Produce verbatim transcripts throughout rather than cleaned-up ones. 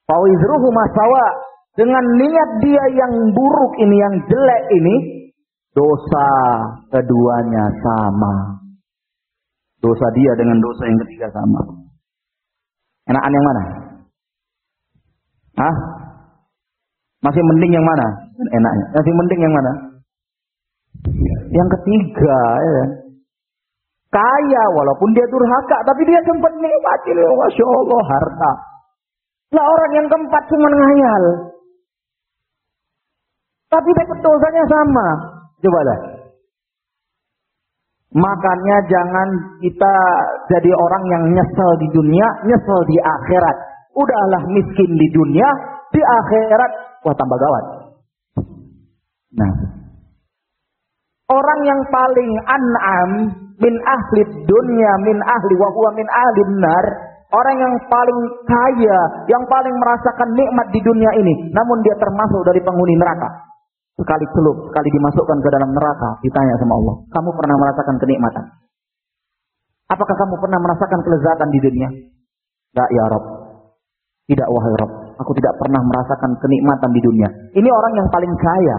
Fawizruhuma sawa, dengan niat dia yang buruk ini, yang jelek ini, dosa keduanya sama. Dosa dia dengan dosa yang ketiga sama. Enakan yang mana? Hah? Masih mending yang mana? Enaknya. Masih mending yang mana? Yang ketiga, ya. Kaya walaupun dia durhaka, tapi dia sempat nikmati, masya Allah, harta. Lah orang yang keempat cuma ngayal, tapi dapat dosanya sama. Coba dah. Makanya jangan kita jadi orang yang nyesel di dunia, nyesel di akhirat. Udahlah miskin di dunia, di akhirat wah tambah gawat. Nah, orang yang paling an'am min ahli dunia min ahli wa huwa min ahli nar, orang yang paling kaya, yang paling merasakan nikmat di dunia ini, namun dia termasuk dari penghuni neraka. Sekali celup, sekali dimasukkan ke dalam neraka, ditanya sama Allah, kamu pernah merasakan kenikmatan? Apakah kamu pernah merasakan kelezatan di dunia? Tidak ya Rabb. Tidak wahai Rabb. Aku tidak pernah merasakan kenikmatan di dunia. Ini orang yang paling kaya.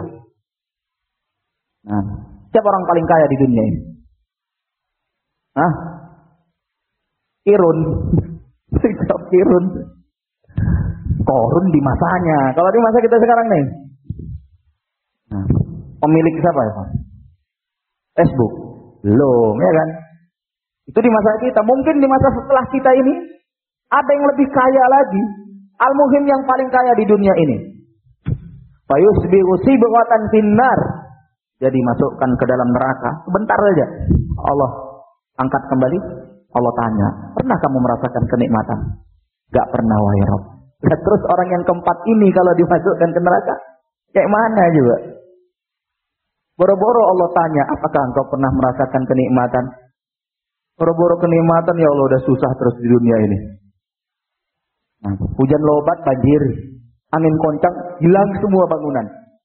Nah, siapa orang paling kaya di dunia ini? Hah? Kirun. Sikap Kirun. Korun di masanya. Kalau di masa kita sekarang nih. Nah, pemilik siapa ya Pak? Facebook. Belum, ya kan? Itu di masa kita. Mungkin di masa setelah kita ini ada yang lebih kaya lagi. Al-Muhim yang paling kaya di dunia ini. Fayusbihu sibghatan finnar. Jadi masukkan ke dalam neraka. Sebentar saja. Allah angkat kembali. Allah tanya, pernah kamu merasakan kenikmatan? Gak pernah wahai Rabb. Nah, terus orang yang keempat ini kalau dimasukkan ke neraka, kayak mana juga? Boro-boro Allah tanya, apakah engkau pernah merasakan kenikmatan? Boro-boro kenikmatan, ya Allah udah susah terus di dunia ini. Nah, hujan lebat, banjir, angin kencang, hilang semua bangunan.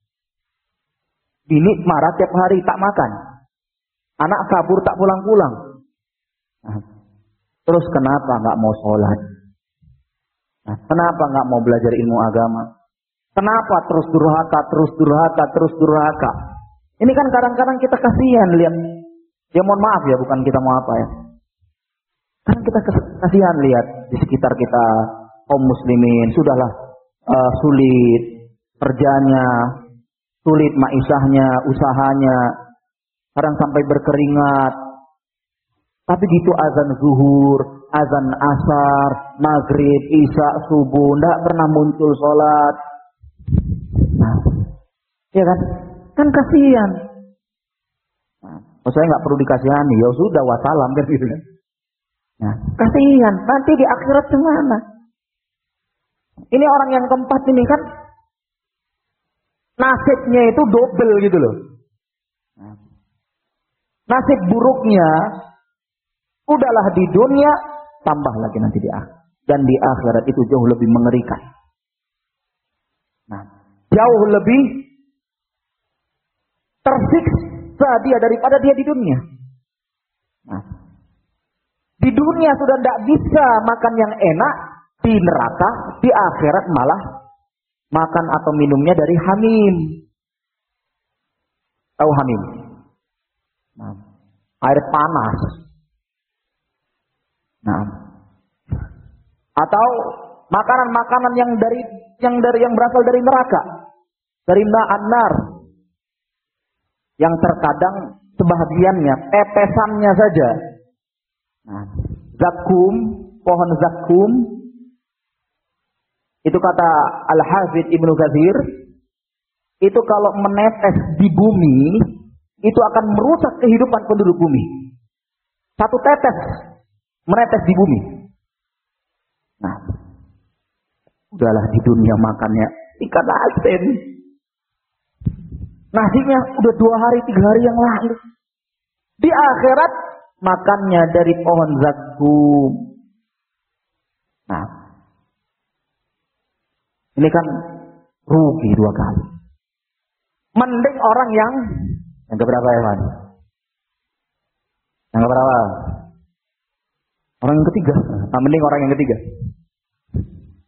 Bini marah tiap hari tak makan, anak kabur tak pulang-pulang. Nah, terus kenapa nggak mau sholat? Nah, kenapa nggak mau belajar ilmu agama? Kenapa terus durhaka, terus durhaka, terus durhaka? Ini kan kadang-kadang kita kasihan lihat. Ya mohon maaf ya, bukan kita mau apa ya. Kadang kita kasihan lihat di sekitar kita kaum muslimin sudahlah uh, sulit kerjanya, sulit maisahnya, usahanya, kadang sampai berkeringat. Tapi gitu azan zuhur, azan asar, maghrib, isya, subuh, tidak pernah muncul sholat. Nah, ya kan? Kan kasihan. Nah, saya nggak perlu dikasihani, ya sudah wassalam kan gitu. Nah, kasihan. Nanti di akhirat gimana? Ini orang yang keempat ini kan nasibnya itu double gitu loh. Nah, nasib buruknya udahlah di dunia, tambah lagi nanti di akhirat. Dan di akhirat itu jauh lebih mengerikan. Nah, jauh lebih tersiksa dia daripada dia di dunia. Nah, di dunia sudah tidak bisa makan yang enak, di neraka, di akhirat malah makan atau minumnya dari hamim. Tahu hamim? Nah, air panas. Nah, atau makanan-makanan yang dari yang dari yang berasal dari neraka, dari na'an-nar, yang terkadang sebahagiannya tetesannya saja. Nah, zakum, pohon zakum, itu kata Al-Hafidz Ibnu Katsir, itu kalau menetes di bumi, itu akan merusak kehidupan penduduk bumi. Satu tetes menetes di bumi. Nah, udahlah di dunia makannya ikan asin. Nasinya udah dua hari, tiga hari yang lalu. Di akhirat makannya dari pohon zakum. Nah, ini kan rugi dua kali. Mending orang yang yang keberapa ya Mas? Yang keberapa? Orang yang ketiga. Nah, mending orang yang ketiga.